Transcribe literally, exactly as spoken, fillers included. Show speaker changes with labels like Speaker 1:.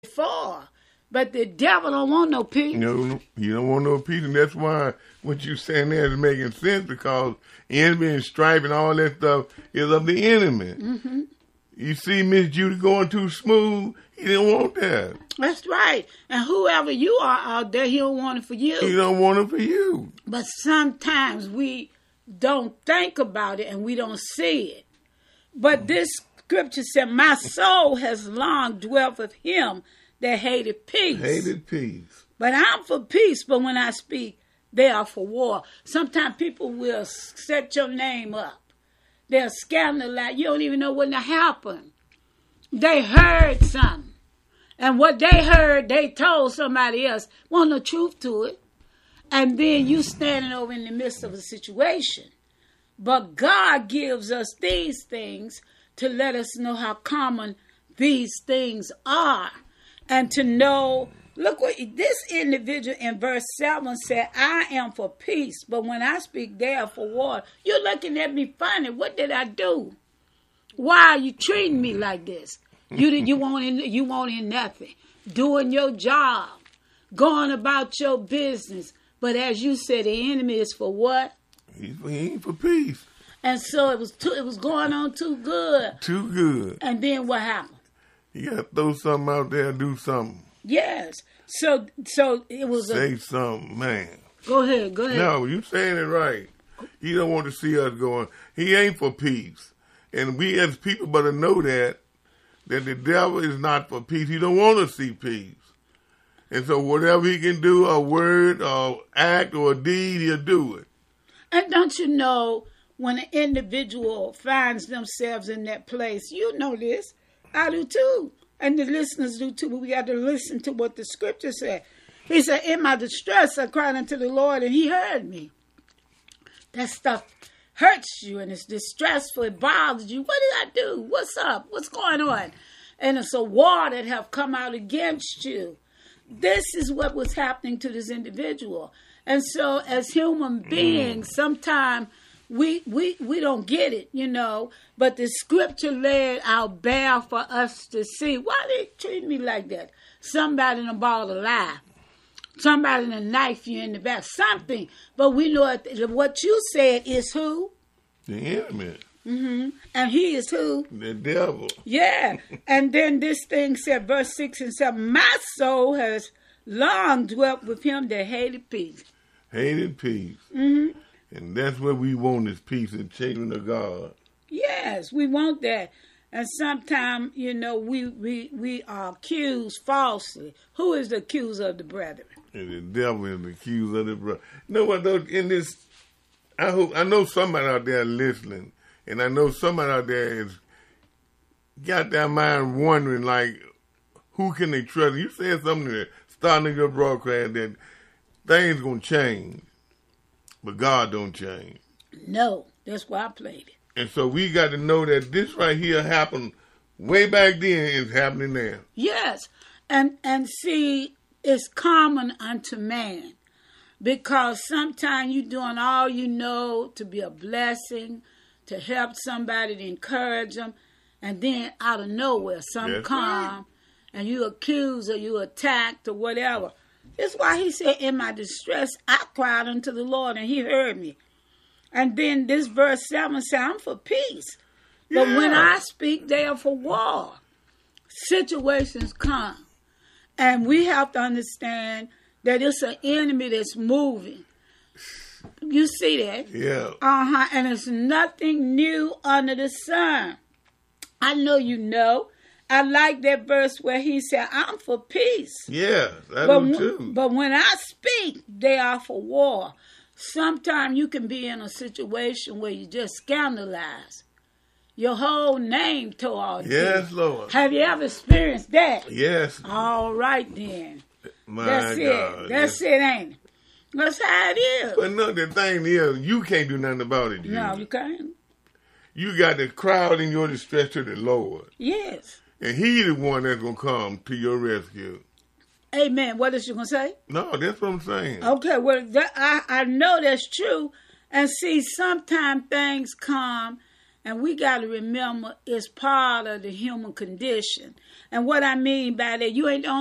Speaker 1: for. But the devil don't want no peace.
Speaker 2: No, you don't want no peace, and that's why what you're saying there is making sense, because envy and strife and all that stuff is of the enemy.
Speaker 1: Mm-hmm.
Speaker 2: You see Miss Judy going too smooth, he didn't want that.
Speaker 1: That's right. And whoever you are out there, he don't want it for you.
Speaker 2: He don't want it for you.
Speaker 1: But sometimes we don't think about it and we don't see it. But this scripture said, my soul has long dwelt with him that hated peace.
Speaker 2: Hated peace.
Speaker 1: But I'm for peace, but when I speak, they are for war. Sometimes people will set your name up. They'll scandalize. You don't even know what happened. They heard something. And what they heard, they told somebody else. Wasn't no truth to it. And then you standing over in the midst of a situation. But God gives us these things to let us know how common these things are. And to know, look what this individual in verse seven said, I am for peace, but when I speak, they are for war. You're looking at me funny. What did I do? Why are you treating me like this? You you wanting you wanting nothing, doing your job, going about your business. But as you said, the enemy is for what?
Speaker 2: He's for, he ain't for peace.
Speaker 1: And so it was too, it was going on too good.
Speaker 2: Too good.
Speaker 1: And then what happened?
Speaker 2: You got to throw something out there and do something.
Speaker 1: Yes. So so it was
Speaker 2: Say
Speaker 1: a...
Speaker 2: something, man.
Speaker 1: Go ahead, go ahead.
Speaker 2: No, you saying it right. He don't want to see us going. He ain't for peace. And we as people better know that, that the devil is not for peace. He don't want to see peace. And so whatever he can do, a word, or act, or a deed, he'll do it.
Speaker 1: And don't you know, when an individual finds themselves in that place, you know this, I do too, and the listeners do too, but we got to listen to what the scripture said. He said, in my distress, I cried unto the Lord, and he heard me. That stuff hurts you, and it's distressful, it bothers you. What did I do? What's up? What's going on? And it's a war that have come out against you. This is what was happening to this individual. And so as human beings, mm. sometimes we, we we don't get it, you know. But the scripture laid out bare for us to see. Why they treat me like that? Somebody done bought a lie. Somebody done knife you in the back. Something. But we know what you said is who?
Speaker 2: The enemy.
Speaker 1: Mm-hmm. And he is who?
Speaker 2: The devil.
Speaker 1: Yeah. And then this thing said, verse six and seven, my soul has long dwelt with him that hated peace.
Speaker 2: Hated peace.
Speaker 1: Mm-hmm.
Speaker 2: And that's what we want, is peace and children of God.
Speaker 1: Yes, we want that. And sometimes, you know, we, we, we are accused falsely. Who is the accuser of the brethren?
Speaker 2: And the devil is the accuser of the brethren. You know what, though, in this, I hope, I know somebody out there listening, and I know somebody out there is got their mind wondering, like, who can they trust? You said something that starting your broadcast that things going to change, but God don't change.
Speaker 1: No, that's why I played it.
Speaker 2: And so we got to know that this right here happened way back then, is happening now.
Speaker 1: Yes. And and see, it's common unto man. Because sometimes you're doing all you know to be a blessing, to help somebody, to encourage them. And then out of nowhere, some
Speaker 2: That's
Speaker 1: come
Speaker 2: right.
Speaker 1: and you accused or you attacked or whatever. That's why he said, in my distress, I cried unto the Lord and he heard me. And then this verse seven says, I'm for peace. But
Speaker 2: yeah.
Speaker 1: when I speak, they are for war. Situations come. And we have to understand that it's an enemy that's moving. You see that?
Speaker 2: Yeah.
Speaker 1: Uh-huh. And it's nothing new under the sun. I know you know. I like that verse where he said, I'm for peace.
Speaker 2: Yeah, I
Speaker 1: but,
Speaker 2: do too.
Speaker 1: But when I speak, they are for war. Sometimes you can be in a situation where you just scandalize. Your whole name tore off.
Speaker 2: Yes, Lord.
Speaker 1: Have you ever experienced that?
Speaker 2: Yes.
Speaker 1: All right, then.
Speaker 2: My
Speaker 1: That's
Speaker 2: God.
Speaker 1: it. That's it, ain't it? That's how it is.
Speaker 2: But no, the thing is, you can't do nothing about it, Judy.
Speaker 1: No, you can't.
Speaker 2: You got to cry out in your distress to the Lord.
Speaker 1: Yes.
Speaker 2: And he the one that's going to come to your rescue.
Speaker 1: Amen. What is you going to say?
Speaker 2: No, that's what I'm saying.
Speaker 1: Okay, well, that, I, I know that's true. And see, sometimes things come And we got to remember it's part of the human condition. And what I mean by that, you ain't the only